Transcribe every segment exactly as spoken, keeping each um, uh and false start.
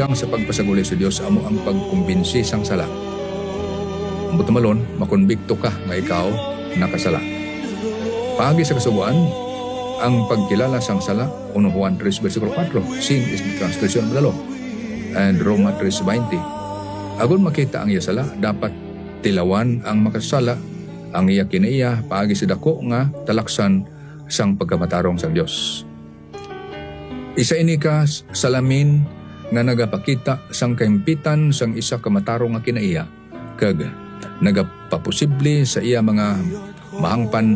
gikang sa pagpasaguli sa Dios amo ang pagkumbinsi sang sala. Butumalon, makonbikto ka nga ikaw nakasala. Paagi sa kasubuan, ang pagkilala sang sala, First Juan three versikulo four, sin is the transgression of the law. And Roma three twenty. Agon makita ang iya sala, dapat tilawan ang makasala, ang iya kinaiya, paagi sa dako nga talaksan sang pagkamatarong sang Dios. Isa ini ka salamin nga nagapakita sang kahimpitan sang isa ka matarong nga kinaiya, kag nagapaposible sa iya mga mahangpan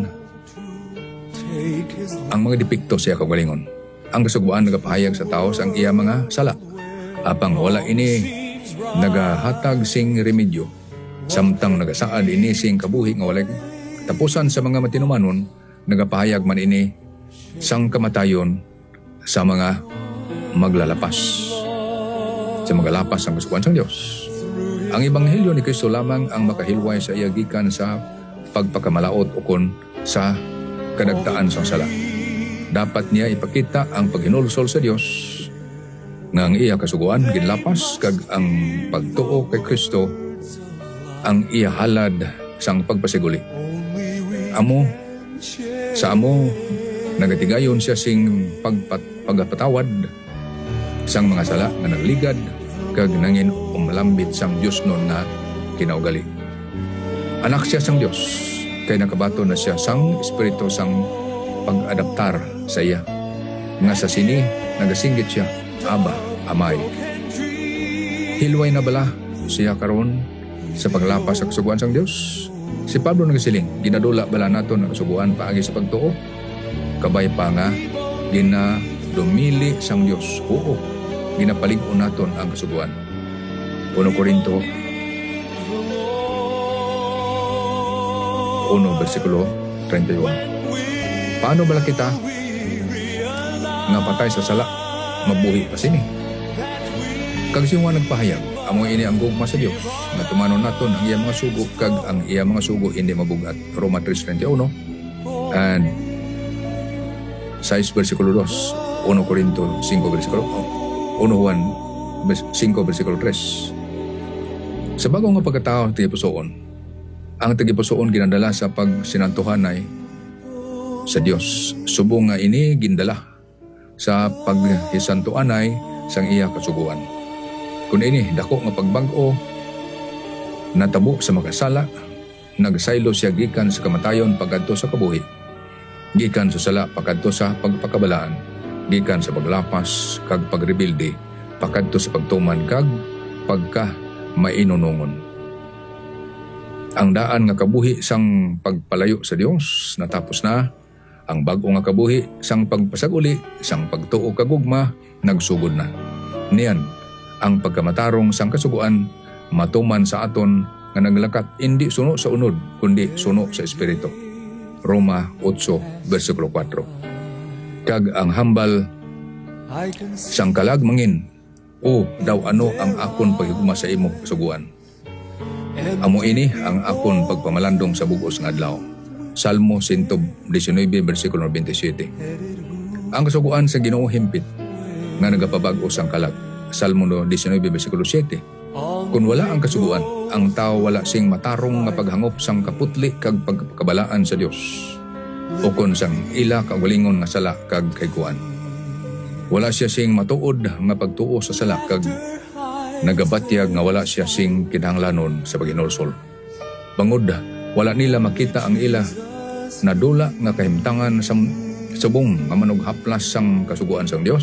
ang mga depekto sa iya kagalingon. Ang kasuguan nagapahayag sa tao sang iya mga sala. Apang wala ini nagahatag sing remedyo, samtang nagasaad ini sing kabuhi nga walay tapusan sa mga matinumanon, nagapahayag man ini sang kamatayon sa mga maglalapas. Sa magalapas ang kasuguan sang Dios. Ang Ebanghelyo ni Kristo lamang ang makahilway sa iya gikan sa pagpakamalaot ukon sa kadagtaan sang sala. Dapat niya ipakita ang paghinulsol sa Dios nga ang iya kasuguan ginlapas kag ang pagtuo kay Kristo ang iya halad sang pagpasiguli. Amo sa amo nagatigayon siya sing pagpat, pagpatawad sang mga sala nga nagligad kag nangin umlambit sang Dios nun na kinaugali. Anak siya sang Dios, kay nakabato na siya sang espiritu sang pag-adaptar sa iya. Nga sa sini, nagasinggit siya, Aba, Amay. Hilway na bala siya karon sa paglapas sa kasuguan sang Dios. Si Pablo nagasiling, ginadula bala naton ang kasuguan paagi sa pagtuo. Kabay pa nga, ginadumili sang Dios. Oo, ginapalig-o naton ang kasuguan. First Corinto one versikulo thirty-one. Paano bala kita nga patay sa sala, mabuhi pa sini? Kag siya nagpahayag, amo ini ang gugma sa Dios, nga tumanon naton ang iya mga sugo, kag ang iya mga sugo hindi mabugat. Roma three twenty-one and six versikulo two, First Corinto five versikulo First Juan five versikulo three. Sa bagong nga pagkatao tigipusoon, ang tigipusoon ginadala sa pagsinantuhanay sa Dios. Subong nga ini gindala sa paghisantuanay sang iya kasuguan. Kun ini dako nga pagbag-o natabo sa makasala, nagsaylo siya gikan sa kamatayon pagkadto sa kabuhi, gikan sa sala pagkadto sa pagpakabalaan, gikan sa paglapas kag pagrebilde pagkadto sa pagtuman kag pagka mainunungon. Ang daan nga kabuhi sang pagpalayo sa Dios natapos na. Ang bag-o nga kabuhi sang pagpasaguli, sang pagtuo kagugma, nagsugod na. Niyan, ang pagkamatarong sang kasuguan, matuman sa aton nga naglakat hindi suno sa unod, kundi suno sa espiritu. Roma eight versikulo four. Kag ang hambal sang kalagmangin, o daw ano ang akon paghigugma sa imo kasuguan. Amo ini ang akon pagpamalandong sa bugos nga adlaw. Salmo one nineteen versikulo twenty-seven. Ang kasuguan sa Ginoo himpit nga nagapabag-o sang kalag. Salmo nineteen versikulo seven. Kung wala ang kasuguan, ang tao wala sing matarong nga paghangop sang kaputli kag pagkabalaan sa Dios. O kon sang ila kagalingon nga sala kag kaykuan. Wala siya sing matuod nga pagtuo sa sala kag nagabatyag nga wala siya sing kinahanglanon sa paghinulsol. Bangod, wala nila makita ang ila na dula nga kahimtangan sa subong nga manughaplas sang kasuguan sang Dios.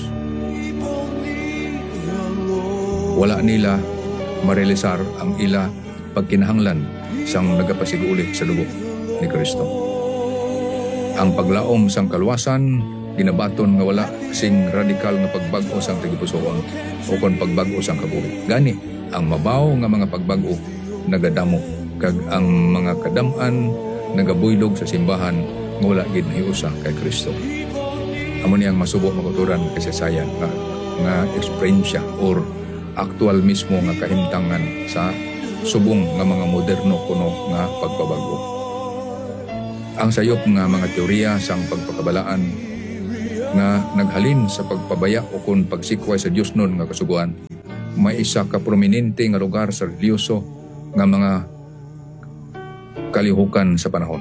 Wala nila marealisar ang ila pagkinahanglan sang nagapasiguli sa dugo ni Kristo. Ang paglaom sang kaluwasan ginabaton nga wala sing radikal nga pagbag-o sang tigipusoon o kon pagbag-o sang kabuhi. Gani ang mabaw nga mga pagbag-o nagadamo kag ang mga kadam-an nagabuylog sa simbahan nga wala gid nahiusa kay Kristo. Amo niyang masubo makuturan kasaysayan nga nga eksperyensya or aktual mismo nga kahimtangan sa subong nga mga moderno kuno nga pagbabago. Ang sayop nga mga teorya sang pagpakabalaan nga naghalin sa pagpabaya o kung pagsikway sa Diyos nun nga kasuguan may isa ka prominente nga lugar sa religyoso nga mga kalihukan sa panahon.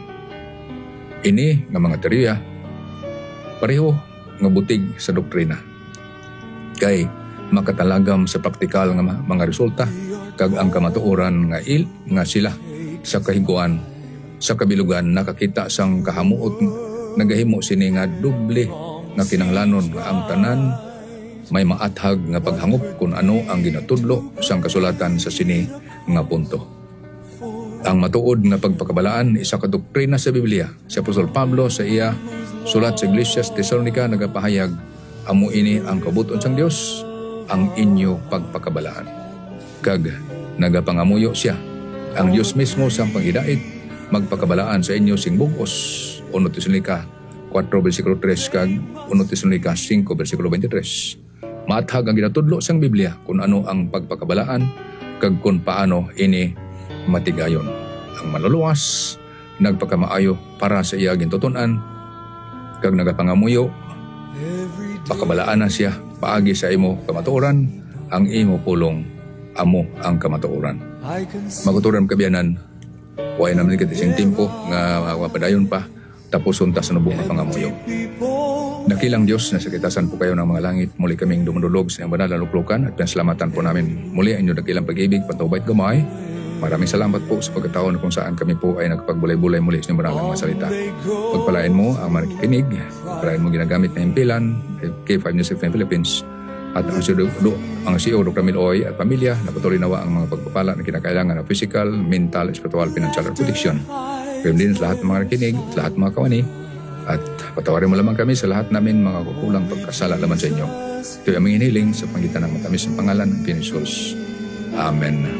Ini nga mga teorya pareho nga butig sa doktrina. Kay makatalagam sa praktikal nga mga resulta kag ang kamatuoran nga il nga sila sa kahiguan sa kabilugan nakakita sang kahamuot nagahimo sini nga doble nga kinahanglanon nga ang tanan may maathag nga paghangop kung ano ang ginatudlo sang kasulatan sa sini nga punto. Ang matuod nga pagpakabalaan isa ka doktrina sa Biblia. Si Apostol Pablo sa iya sulat sa Iglesia sa Tesalonica nagapahayag, amo ini ang kabuton sang Dios, ang inyo pagpakabalaan. Kag nagapangamuyo siya, ang Dios mismo sang panghidait magpakabalaan sa inyo sing bugos. Uno Tesalonica four versikulo three kag Uno Tesalonica five versikulo twenty-three. Maathag ang ginatudlo sang Biblia kung ano ang pagpakabalaan kag kung paano ini matigayon. Ang maluluwas nagpakamaayo para sa iya gintuton-an kag nagapangamuyo pakabalaan na siya paagi sa imo kamatuoran ang imo pulong amo ang kamatuoran. Maguturan kabiyanan way naman kita sing tempo nga mapadayon pa tapos untas na buong pangamuyo. Nakilang Diyos na sa kitasan po kayo ng mga langit. Muli kaming dumudulog sa iyong banal na luklukan at pinsalamatan po namin muli ang inyong dakilang pag-ibig, patubay at gamay. Maraming salamat po sa pagkataon kung saan kami po ay nagpagbulay-bulay muli sa inyong banal na mga salita. Pagpalain mo ang manikikinig, pagpalain mo ginagamit na impilan, K five News F M Philippines, at ang C E O, ang C E O Doctor Miloy at pamilya na patuloy nawa ang mga pagpapala na kinakailangan ng physical, mental, spiritual, financial, at protection. Kaya din sa lahat ng mga nakikinig, lahat ng mga kawani, at patawarin mo lamang kami sa lahat namin mga kukulang pagkasala laman sa inyo. Ito ay aming hiniling sa pangitan ng matamis ng pangalan ng Pinoy Jesus. Amen.